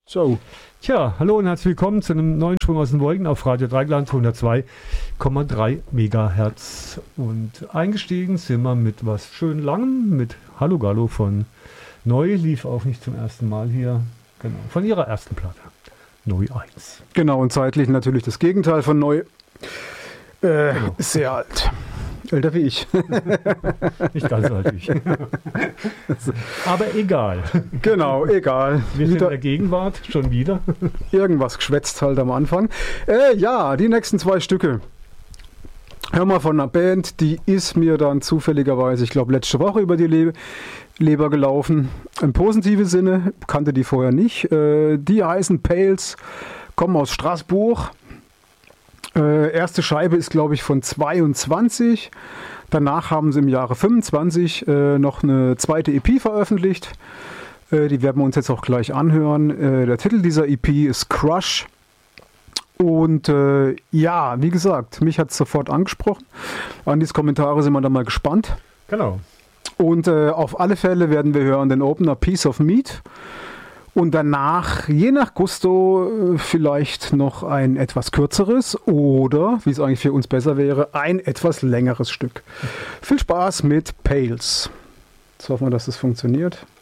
So. Tja, hallo und herzlich willkommen zu einem neuen Schwung aus den Wolken auf Radio Dreigland 102,3 Megahertz. Und eingestiegen sind wir mit was schön langem, mit Hallo Gallo von Neu, lief auch nicht zum ersten Mal hier, genau, von ihrer ersten Platte, Neu 1. Genau, und zeitlich natürlich das Gegenteil von Neu. Genau. Sehr alt. Älter wie ich. Nicht ganz so alt wie ich. Aber egal. Genau, egal. Wir sind in der Gegenwart, schon wieder. Irgendwas geschwätzt halt am Anfang. Ja, die nächsten 2 Stücke. Hör mal von einer Band, die ist mir dann zufälligerweise, ich glaube, letzte Woche über die Leber gelaufen. Im positiven Sinne, kannte die vorher nicht. Die heißen Pales, kommen aus Straßburg. Erste Scheibe ist, glaube ich, von 22. Danach haben sie im Jahre 25 noch eine zweite EP veröffentlicht. Die werden wir uns jetzt auch gleich anhören. Der Titel dieser EP ist Crush. Und ja, wie gesagt, mich hat es sofort angesprochen. An diese Kommentare sind wir dann mal gespannt. Genau. Und auf alle Fälle werden wir hören den Opener Piece of Meat. Und danach, je nach Gusto, vielleicht noch ein etwas kürzeres oder, wie es eigentlich für uns besser wäre, ein etwas längeres Stück. Viel Spaß mit Pales. Jetzt hoffen wir, dass das funktioniert.